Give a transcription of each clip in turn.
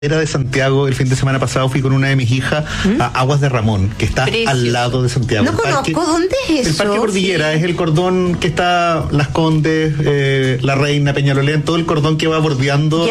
Era de Santiago, el fin de semana pasado fui con una de mis hijas a Aguas de Ramón, que está al lado de Santiago. No conozco, ¿dónde es eso? El Parque Cordillera, es el cordón que está Las Condes, La Reina, Peñalolén, todo el cordón que va bordeando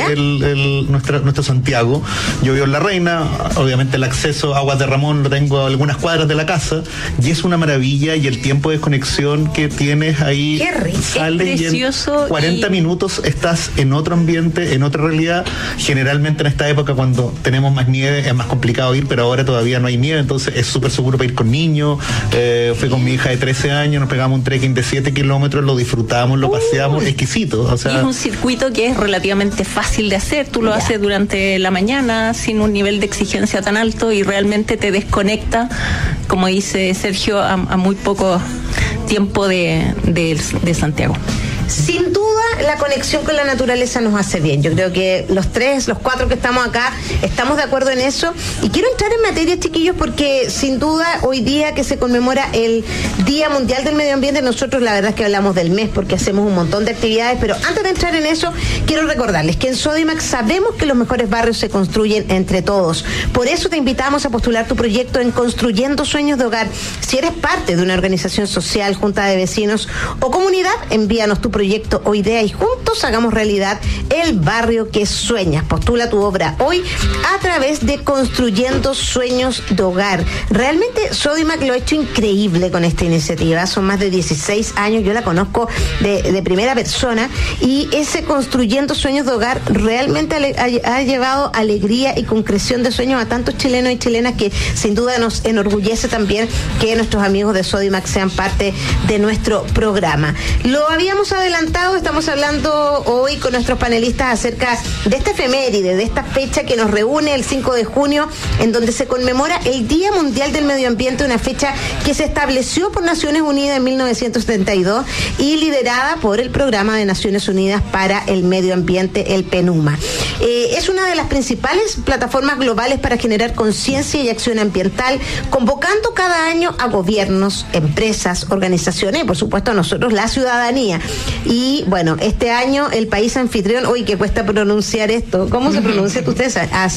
nuestro Santiago. Yo vivo en La Reina, obviamente el acceso a Aguas de Ramón lo tengo a algunas cuadras de la casa, y es una maravilla, y el tiempo de desconexión que tienes ahí, qué rico, sales y en 40 minutos estás en otro ambiente, en otra realidad. Generalmente en esta época, cuando tenemos más nieve, es más complicado ir, pero ahora todavía no hay nieve, entonces es súper seguro para ir con niños. Fui con mi hija de 13 años, nos pegamos un trekking de 7 kilómetros, lo disfrutamos, lo paseamos, exquisito. O sea, y es un circuito que es relativamente fácil de hacer, tú lo haces durante la mañana, sin un nivel de exigencia tan alto, y realmente te desconecta, como dice Sergio, a muy poco tiempo de Santiago. Sin duda, la conexión con la naturaleza nos hace bien. Yo creo que los cuatro que estamos acá, estamos de acuerdo en eso. Y quiero entrar en materia, chiquillos, porque sin duda, hoy día que se conmemora el Día Mundial del Medio Ambiente, nosotros la verdad es que hablamos del mes porque hacemos un montón de actividades, pero antes de entrar en eso, quiero recordarles que en Sodimac sabemos que los mejores barrios se construyen entre todos. Por eso te invitamos a postular tu proyecto en Construyendo Sueños de Hogar. Si eres parte de una organización social, junta de vecinos o comunidad, envíanos tu proyecto o idea y juntos hagamos realidad el barrio que sueñas. Postula tu obra hoy a través de Construyendo Sueños de Hogar. Realmente Sodimac lo ha hecho increíble con esta iniciativa. Son más de 16 años, yo la conozco de primera persona, y ese Construyendo Sueños de Hogar realmente ha llevado alegría y concreción de sueños a tantos chilenos y chilenas, que sin duda nos enorgullece también que nuestros amigos de Sodimac sean parte de nuestro programa. Lo habíamos adelantado, estamos hablando hoy con nuestros panelistas acerca de esta efeméride, de esta fecha que nos reúne el 5 de junio, en donde se conmemora el Día Mundial del Medio Ambiente, una fecha que se estableció por Naciones Unidas en 1972 y liderada por el Programa de Naciones Unidas para el Medio Ambiente, el PNUMA. Es una de las principales plataformas globales para generar conciencia y acción ambiental, convocando cada año a gobiernos, empresas, organizaciones y por supuesto a nosotros, la ciudadanía. Y bueno, este año el país anfitrión, hoy que cuesta pronunciar esto, ¿cómo se pronuncia ustedes?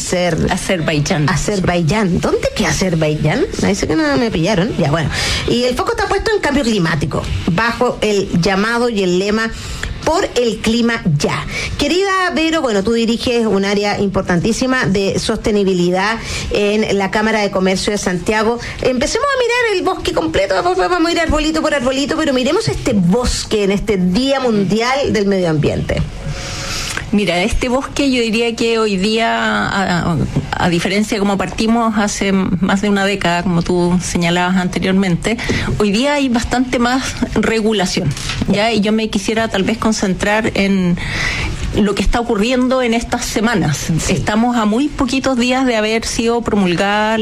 Azerbaiyán. Azerbaiyán. ¿Dónde queda Azerbaiyán? Me dice que no me pillaron. Ya, bueno. Y el foco está puesto en cambio climático, bajo el llamado y el lema por el clima ya. Querida Vero, bueno, tú diriges un área importantísima de sostenibilidad en la Cámara de Comercio de Santiago. Empecemos a mirar el bosque completo, vamos a ir arbolito por arbolito, pero miremos este bosque en este Día Mundial del Medio Ambiente. Mira, este bosque yo diría que hoy día, a diferencia de como partimos hace más de una década, como tú señalabas anteriormente, hoy día hay bastante más regulación, ¿ya? Y yo me quisiera tal vez concentrar en lo que está ocurriendo en estas semanas. Sí. Estamos a muy poquitos días de haber sido promulgadas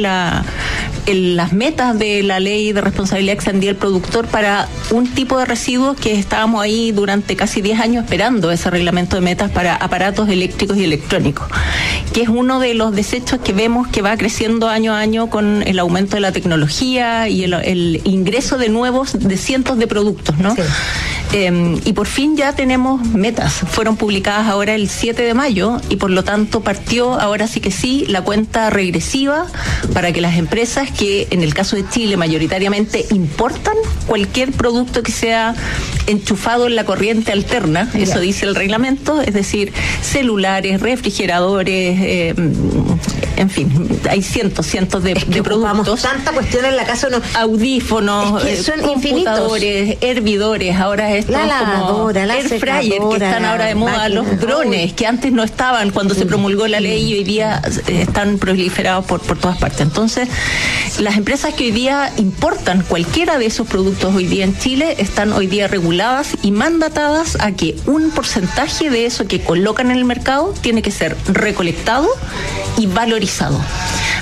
las metas de la ley de responsabilidad extendida del productor para un tipo de residuos que estábamos ahí durante casi 10 años esperando ese reglamento de metas para aparatos eléctricos y electrónicos, que es uno de los desechos que vemos que va creciendo año a año con el aumento de la tecnología y el ingreso de cientos de productos, ¿no? Sí. Y por fin ya tenemos metas, fueron publicadas ahora el 7 de mayo y por lo tanto partió, ahora sí que sí, la cuenta regresiva para que las empresas que en el caso de Chile mayoritariamente importan cualquier producto que sea enchufado en la corriente alterna, eso dice el reglamento, es decir, celulares, refrigeradores, en fin, hay cientos de productos. Tanta cuestión en la casa, no. Audífonos, son computadores, hervidores, ahora estos la lavadora, como la air fryer que están ahora de moda, máquina, los drones que antes no estaban cuando se promulgó la ley y hoy día están proliferados por todas partes. Entonces, las empresas que hoy día importan cualquiera de esos productos hoy día en Chile están hoy día reguladas y mandatadas a que un porcentaje de eso que colocan en el mercado tiene que ser recolectado y valorizado.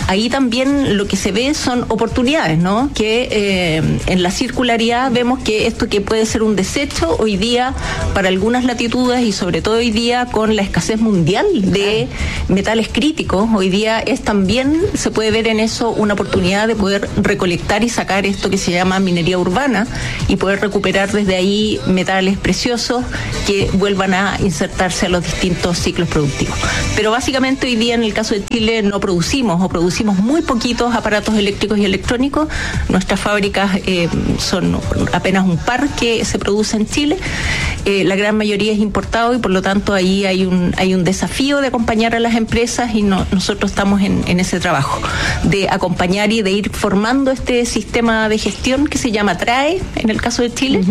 ahí también lo que se ve son oportunidades, ¿no? Que en la circularidad vemos que esto que puede ser un desecho hoy día para algunas latitudes y sobre todo hoy día con la escasez mundial de metales críticos, hoy día es también, se puede ver en eso una oportunidad de poder recolectar y sacar esto que se llama minería urbana y poder recuperar desde ahí metales preciosos que vuelvan a insertarse a los distintos ciclos productivos. Pero básicamente hoy día en el caso de Chile no producimos o producimos muy poquitos aparatos eléctricos y electrónicos. Nuestras fábricas son apenas un par que se produce en Chile. La gran mayoría es importado y por lo tanto ahí hay un desafío de acompañar a las empresas y nosotros estamos en ese trabajo de acompañar y de ir formando este sistema de gestión que se llama TRAE en el caso de Chile.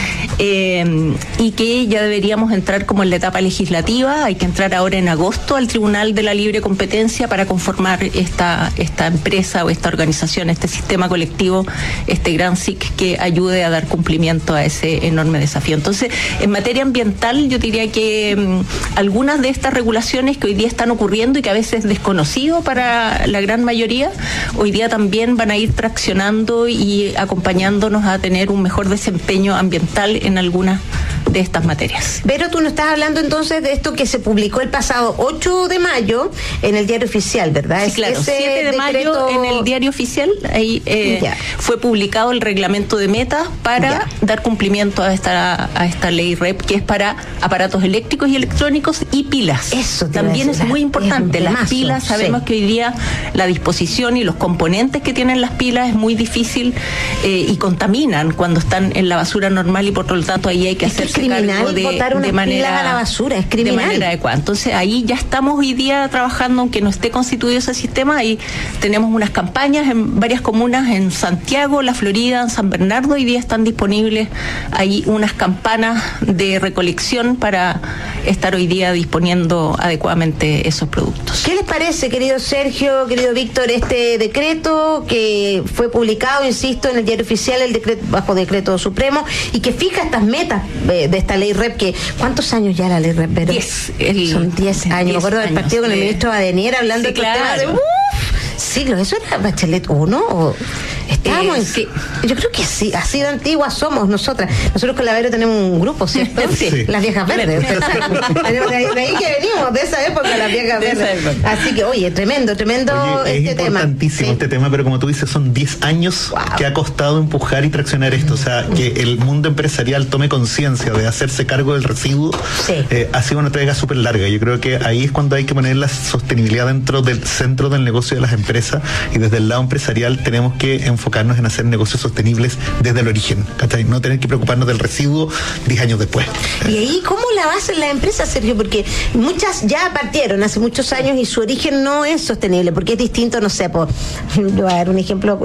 Y que ya deberíamos entrar como en la etapa legislativa. Hay que entrar ahora en agosto al Tribunal de la Libre Competencia para conformar esta empresa o esta organización, este sistema colectivo, este gran SIC que ayude a dar cumplimiento a ese enorme desafío. Entonces, en materia ambiental, yo diría que algunas de estas regulaciones que hoy día están ocurriendo y que a veces es desconocido para la gran mayoría, hoy día también van a ir traccionando y acompañándonos a tener un mejor desempeño ambiental en algunas de estas materias. Pero tú nos estás hablando entonces de esto que se publicó el pasado 8 de mayo en el Diario Oficial, ¿verdad? Sí, claro, 7 de mayo en el Diario Oficial, ahí fue publicado el reglamento de metas para dar cumplimiento a esta ley REP, que es para aparatos eléctricos y electrónicos y pilas. Eso también es muy importante. Las pilas, sabemos que hoy día la disposición y los componentes que tienen las pilas es muy difícil y contaminan cuando están en la basura normal y por lo tanto ahí hay que hacerse cargo de manera a la basura, es criminal. De manera adecuada. Entonces ahí ya estamos hoy día trabajando, aunque no esté constituido ese sistema, ahí tenemos unas campañas en varias comunas, en Santiago, La Florida, en San Bernardo, hoy día están disponibles ahí unas campanas de recolección para estar hoy día disponiendo adecuadamente esos productos. ¿Qué les parece, querido Sergio, querido Víctor, este decreto que fue publicado, insisto, en el Diario Oficial, el decreto bajo decreto supremo, y que fija estas metas de esta ley REP, que ¿cuántos años ya la ley REP? 10. Son 10 años. Me acuerdo del partido con el ministro Badenier hablando de temas de siglos. ¿Eso era Bachelet 1 o...? Estábamos sí. Yo creo que sí, así de antiguas somos nosotras. Nosotros con la Vero tenemos un grupo, ¿cierto? Sí. Las viejas verdes. De ahí que venimos, de esa época, las viejas verdes. Así que, oye, tremendo este tema. Es importantísimo este tema, pero como tú dices, son 10 años que ha costado empujar y traccionar esto. O sea, que el mundo empresarial tome conciencia de hacerse cargo del residuo, ha sido una entrega súper larga. Yo creo que ahí es cuando hay que poner la sostenibilidad dentro del centro del negocio de las empresas, y desde el lado empresarial tenemos que enfocarnos en hacer negocios sostenibles desde el origen, ¿cachai? No tener que preocuparnos del residuo 10 años después. ¿Y ahí cómo la hacen las empresas, Sergio? Porque muchas ya partieron hace muchos años y su origen no es sostenible, porque es distinto, no sé, voy a dar un ejemplo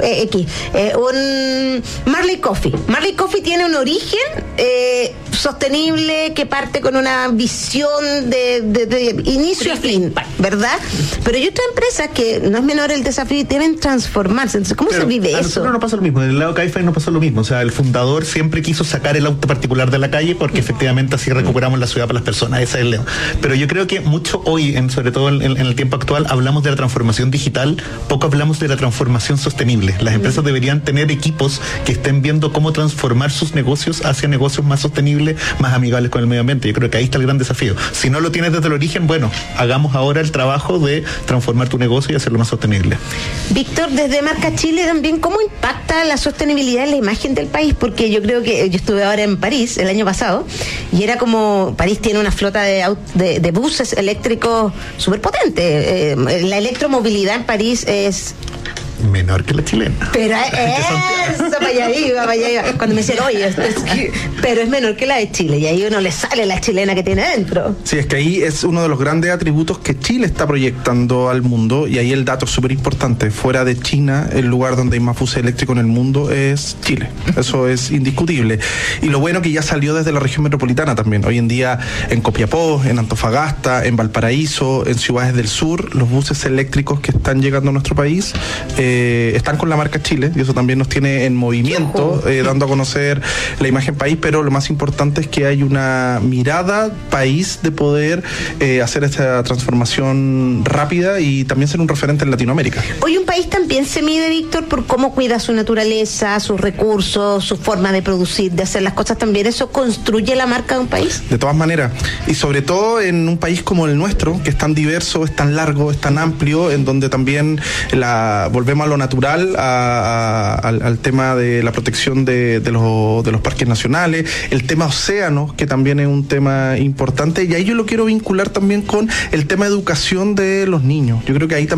un Marley Coffee. Marley Coffee tiene un origen sostenible que parte con una visión de inicio a fin, ¿verdad? Pero hay otras empresas que no es menor el desafío y deben transformarse. Entonces, ¿cómo se vive a eso? nosotros no pasa lo mismo. Del lado CAIFA no pasó lo mismo. O sea, el fundador siempre quiso sacar el auto particular de la calle porque efectivamente así recuperamos la ciudad para las personas. Ese es el lema. Pero yo creo que mucho hoy, sobre todo en el tiempo actual, hablamos de la transformación digital, poco hablamos de la transformación sostenible. Las empresas deberían tener equipos que estén viendo cómo transformar sus negocios hacia negocios más sostenibles, más amigables con el medio ambiente. Yo creo que ahí está el gran desafío. Si no lo tienes desde el origen, bueno, hagamos ahora el trabajo de transformar tu negocio y hacerlo más sostenible. Víctor, desde Marca Chile también, ¿cómo impacta la sostenibilidad en la imagen del país? Porque yo creo que yo estuve ahora en París el año pasado y era como, París tiene una flota de buses eléctricos súper potente. La electromovilidad en París es menor que la chilena. Pero eso, para allá iba. Cuando me dicen, oye, pero es menor que la de Chile, y ahí uno le sale la chilena que tiene dentro. Sí, es que ahí es uno de los grandes atributos que Chile está proyectando al mundo, y ahí el dato es súper importante. Fuera de China, el lugar donde hay más buses eléctricos en el mundo es Chile. Eso es indiscutible. Y lo bueno que ya salió desde la región metropolitana también. Hoy en día en Copiapó, en Antofagasta, en Valparaíso, en ciudades del sur, los buses eléctricos que están llegando a nuestro país están con la marca Chile, y eso también nos tiene en movimiento, dando a conocer la imagen país, pero lo más importante es que hay una mirada país de poder hacer esta transformación rápida y también ser un referente en Latinoamérica. Hoy un país también se mide, Víctor, por cómo cuida su naturaleza, sus recursos, su forma de producir, de hacer las cosas también. ¿Eso construye la marca de un país? De todas maneras, y sobre todo en un país como el nuestro, que es tan diverso, es tan largo, es tan amplio, en donde también volvemos a lo natural, al tema de la protección de los parques nacionales, el tema océanos, que también es un tema importante, y ahí yo lo quiero vincular también con el tema de educación de los niños. Yo creo que ahí también